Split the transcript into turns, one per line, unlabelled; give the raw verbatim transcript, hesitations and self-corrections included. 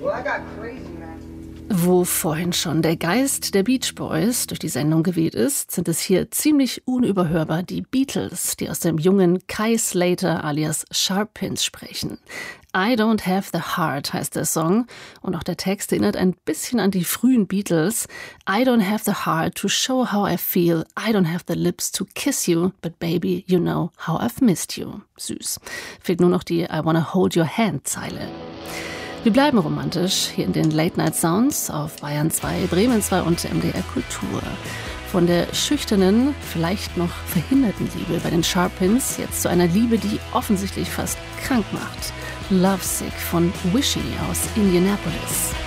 Wo vorhin schon der Geist der Beach Boys durch die Sendung geweht ist, sind es hier ziemlich unüberhörbar die Beatles, die aus dem jungen Kai Slater alias Sharpins sprechen. I Don't Have the Heart heißt der Song und auch der Text erinnert ein bisschen an die frühen Beatles. I don't have the heart to show how I feel. I don't have the lips to kiss you. But baby, you know how I've missed you. Süß. Fehlt nur noch die I wanna hold your hand Zeile. Wir bleiben romantisch hier in den Late Night Sounds auf Bayern zwei, Bremen zwei und M D R Kultur. Von der schüchternen, vielleicht noch verhinderten Liebe bei den Sharpins jetzt zu einer Liebe, die offensichtlich fast krank macht. Lovesick von Wishy aus Indianapolis.